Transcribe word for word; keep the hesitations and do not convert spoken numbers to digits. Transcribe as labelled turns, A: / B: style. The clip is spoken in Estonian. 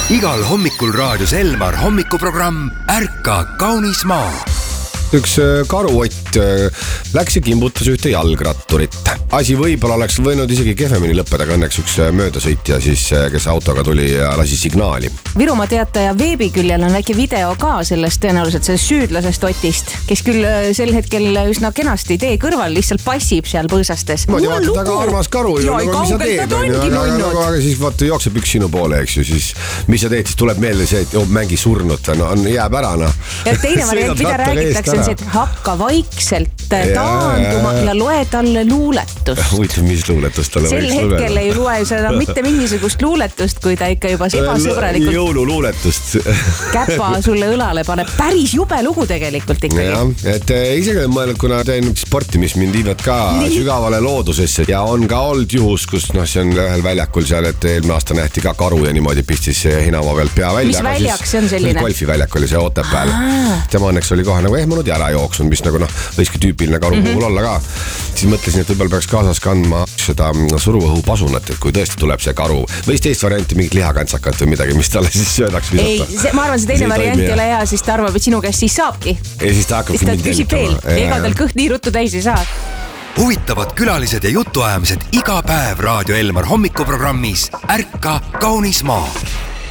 A: Igal hommikul raadios Elmar hommikuprogramm Ärka kaunis maa.
B: Üks karuott läks ja kimbutas ühte jalgratturit. Asi võib-olla oleks võinud isegi kehvemini lõppeda, aga õnneks üks möödasõitja, siis, kes autoga tuli ja lasi signaali.
C: Virumaa Teataja veebiküljel on väike video ka sellest tõenäoliselt sellest süüdlasest Otist, kes küll sel hetkel üsna kenasti tee kõrval lihtsalt passib seal põõsastes.
B: Ma vaatad, aga armas karu ju, nagu, mis sa teed, aga, aga siis vaata jookseb üks sinu poole, eks ju, siis mis sa teed, siis tuleb meelde see, et oh, mängi surnut, no, on, jääb ära, no.
C: Ja teine variant, mida räägitakse, on see, et hakka vaikselt taanduma ja loe talle luuletust.
B: Huvitav, mis luuletust talle
C: sel
B: võiks
C: hetkel
B: lugeda?
C: Ei loe seda mitte mingisugust luuletust, kui ta ikka juba ebasõbralikult
B: jõululuuletust
C: käpa sulle õlale paneb. Päris jube lugu tegelikult ikkagi.
B: Ja, et isegi olen mõelnud, kuna teen sporti, mis mind viivad ka Nii. sügavale loodusesse ja on ka olnud juhus, kus noh, see on ühel väljakul seal, et eelmine aasta nähti ka karu ja niimoodi pistis Hinamaa pealt pea välja.
C: Mis väljak see on selline?
B: Golfiväljak oli see Otepääl. Tema õnneks oli kohe nagu ehmunud ja ära jooksnud, mis nagu noh, võiski tüüpiline karu puhul mm-hmm. olla ka. Siis mõtlesin, et võib-olla peaks kaasas kandma seda suruvõhu pasunat, et kui tõesti tuleb see karu või teist varianti mingit lihakantsakat või midagi, mis talle siis söödaks visata.
C: Ei, see, ma arvan, see teine see variant ei ole hea, siis ta arvab, et sinu käest siis saabki.
B: Ja siis ta hakkab
C: mind jälitama. Ega tal kõht nii ruttu täis ei saa.
A: Huvitavad külalised ja jutuajamised iga päev Raadio Elmar hommikuprogrammis Ärka kaunis maa.